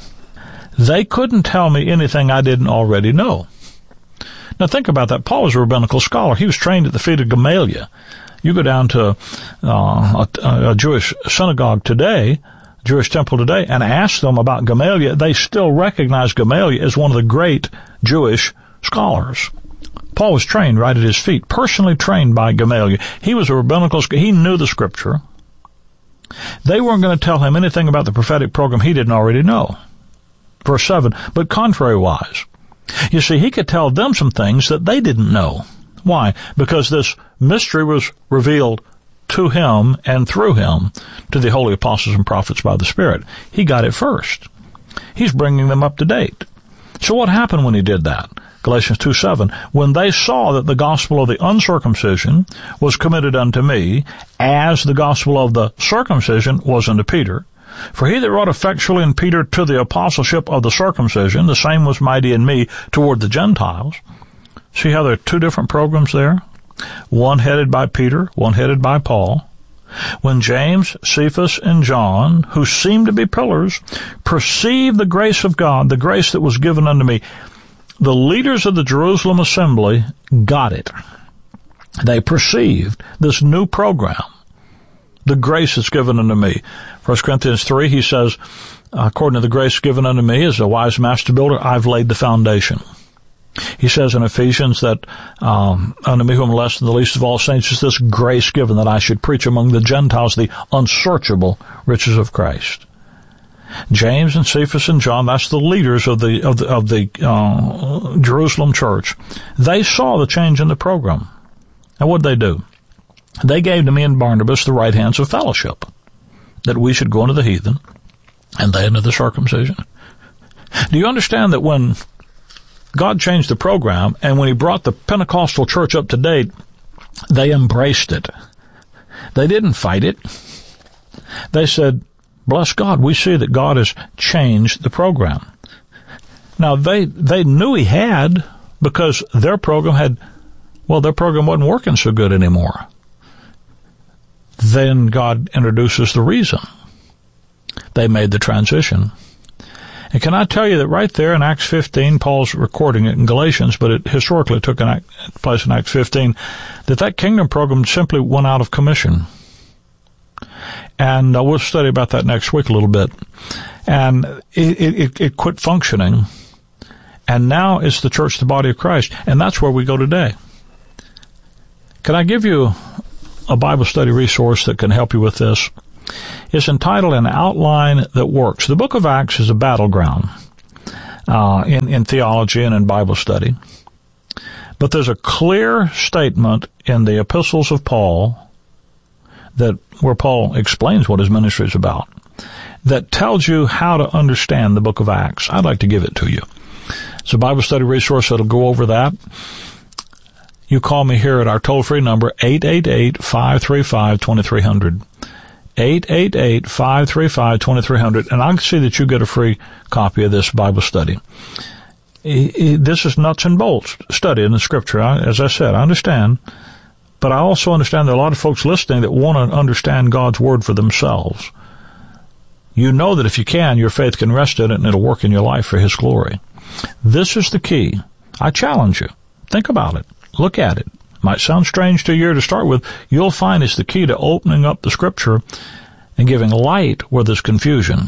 They couldn't tell me anything I didn't already know. Now think about that. Paul was a rabbinical scholar. He was trained at the feet of Gamaliel. You go down to uh, a, a Jewish synagogue today, Jewish temple today, and ask them about Gamaliel, they still recognize Gamaliel as one of the great Jewish scholars. Paul was trained right at his feet, personally trained by Gamaliel. He was a rabbinical scholar. He knew the scripture. They weren't going to tell him anything about the prophetic program he didn't already know. Verse seven, but contrary-wise. You see, he could tell them some things that they didn't know. Why? Because this mystery was revealed to him and through him to the holy apostles and prophets by the Spirit. He got it first. He's bringing them up to date. So what happened when he did that? Galatians two seven, when they saw that the gospel of the uncircumcision was committed unto me, as the gospel of the circumcision was unto Peter, for he that wrought effectually in Peter to the apostleship of the circumcision, the same was mighty in me toward the Gentiles. See how there are two different programs there? One headed by Peter, one headed by Paul. When James, Cephas, and John, who seemed to be pillars, perceived the grace of God, the grace that was given unto me, the leaders of the Jerusalem assembly got it. They perceived this new program, the grace that's given unto me. First Corinthians three, he says, according to the grace given unto me as a wise master builder, I've laid the foundation. He says in Ephesians that um, unto me whom less than the least of all saints is this grace given that I should preach among the Gentiles the unsearchable riches of Christ. James and Cephas and John, that's the leaders of the of the, of the uh, Jerusalem church. They saw the change in the program. And what did they do? They gave to me and Barnabas the right hands of fellowship, that we should go into the heathen and they into the circumcision. Do you understand that when God changed the program and when he brought the Pentecostal church up to date, they embraced it. They didn't fight it. They said, bless God, we see that God has changed the program. Now, they, they knew he had, because their program had, well, their program wasn't working so good anymore. Then God introduces the reason. they made the transition. And can I tell you that right there in Acts fifteen, Paul's recording it in Galatians, but it historically took an place in Acts fifteen, that that kingdom program simply went out of commission. And uh, we'll study about that next week a little bit. And it, it, it quit functioning. And now it's the church, the body of Christ. And that's where we go today. Can I give you a Bible study resource that can help you with this? It's entitled An Outline That Works. The book of Acts is a battleground uh, in, in theology and in Bible study. But there's a clear statement in the epistles of Paul that where Paul explains what his ministry is about that tells you how to understand the book of Acts. I'd like to give it to you. It's a Bible study resource that'll go over that. You call me here at our toll-free number, eight eight eight, five three five, two three zero zero. eight eight eight, five three five, two three zero zero, and I'll see that you get a free copy of this Bible study. This is nuts and bolts study in the Scripture. As I said, I understand, but I also understand there are a lot of folks listening that want to understand God's Word for themselves. You know that if you can, your faith can rest in it and it'll work in your life for His glory. This is the key. I challenge you. Think about it. Look at it. Might sound strange to you to start with. You'll find it's the key to opening up the Scripture and giving light where there's confusion.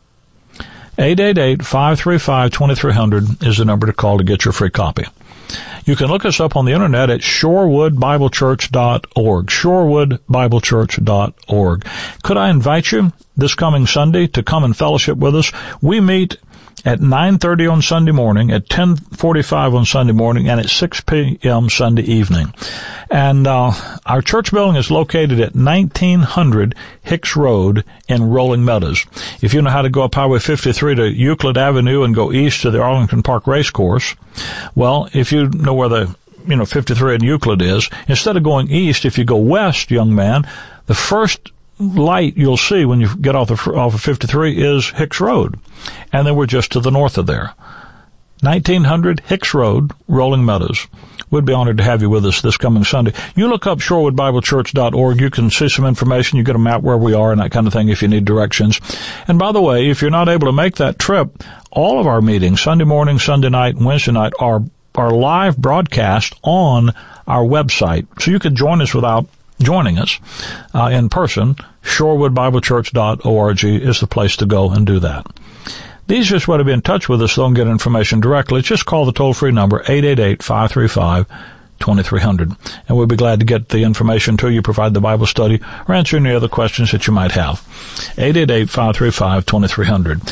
eight eight eight, five three five, two three zero zero is the number to call to get your free copy. You can look us up on the internet at shorewood bible church dot org, shorewood bible church dot org. Could I invite you this coming Sunday to come and fellowship with us? We meet at nine thirty on Sunday morning, at ten forty-five on Sunday morning, and at six p.m. Sunday evening. And uh our church building is located at nineteen hundred Hicks Road in Rolling Meadows. If you know how to go up Highway fifty-three to Euclid Avenue and go east to the Arlington Park Racecourse, well, if you know where the, you know, fifty-three and Euclid is, instead of going east, if you go west, young man, the first light you'll see when you get off, the, off of fifty-three is Hicks Road. And then we're just to the north of there. nineteen hundred Hicks Road, Rolling Meadows. We'd be honored to have you with us this coming Sunday. You look up shorewood bible church dot org. You can see some information. You get a map where we are and that kind of thing if you need directions. And by the way, if you're not able to make that trip, all of our meetings, Sunday morning, Sunday night, and Wednesday night, are, are live broadcast on our website. So you can join us without joining us uh, in person. shorewood bible church dot org is the place to go and do that. The easiest way to be in touch with us, though, and get information directly, just call the toll-free number, eight eight eight, five three five, two three zero zero. And we'll be glad to get the information to you, provide the Bible study, or answer any other questions that you might have. eight eight eight, five three five, two three zero zero.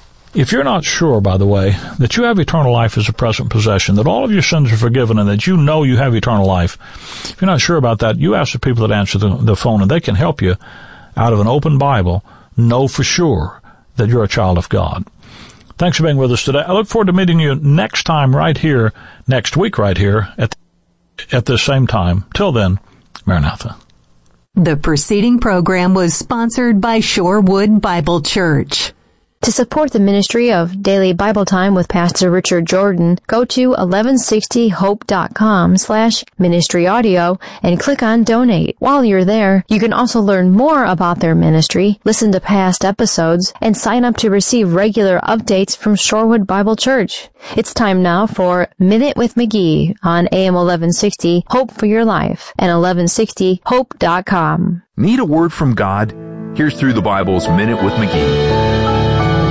If you're not sure, by the way, that you have eternal life as a present possession, that all of your sins are forgiven, and that you know you have eternal life, if you're not sure about that, you ask the people that answer the, the phone, and they can help you out of an open Bible know for sure that you're a child of God. Thanks for being with us today. I look forward to meeting you next time right here, next week right here at, at this same time. Till then, Maranatha. The preceding program was sponsored by Shorewood Bible Church. To support the ministry of Daily Bible Time with Pastor Richard Jordan, go to eleven sixty hope dot com slash ministry audio and click on donate. While you're there, you can also learn more about their ministry, listen to past episodes, and sign up to receive regular updates from Shorewood Bible Church. It's time now for Minute with McGee on A M eleven sixty Hope for Your Life and eleven sixty hope dot com. Need a word from God? Here's Through the Bible's Minute with McGee.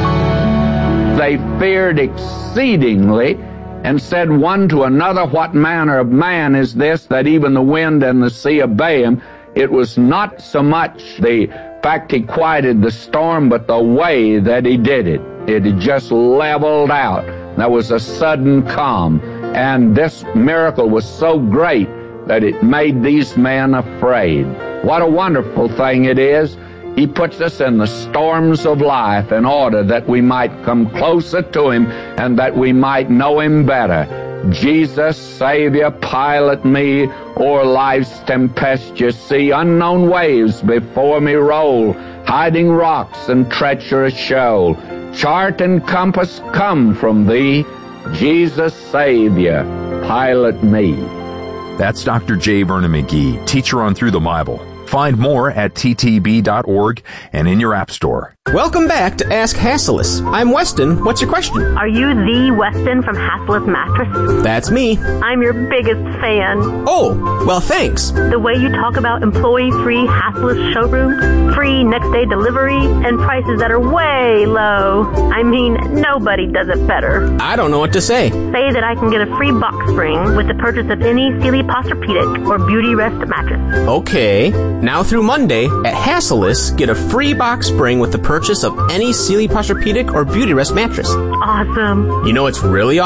They feared exceedingly and said one to another, "What manner of man is this, that even the wind and the sea obey him?" It was not so much the fact he quieted the storm, but the way that he did it. It had just leveled out. There was a sudden calm. And this miracle was so great that it made these men afraid. What a wonderful thing it is. He puts us in the storms of life in order that we might come closer to Him and that we might know Him better. Jesus, Savior, pilot me o'er life's tempestuous sea. Unknown waves before me roll, hiding rocks and treacherous shoal. Chart and compass come from Thee. Jesus, Savior, pilot me. That's Doctor J. Vernon McGee, teacher on Through the Bible. Find more at T T B dot org and in your app store. Welcome back to Ask Hassellus. I'm Weston. What's your question? Are you the Weston from Hassellus Mattress? That's me. I'm your biggest fan. Oh, well, thanks. The way you talk about employee-free Hassellus showroom, free next-day delivery, and prices that are way low. I mean, nobody does it better. I don't know what to say. Say that I can get a free box spring with the purchase of any Sealy Posturepedic or Beauty Rest mattress. Okay. Now through Monday, at Hassellus, get a free box spring with the purchase of any Sealy Posturepedic or Beauty Rest mattress. Awesome. You know what's really awesome?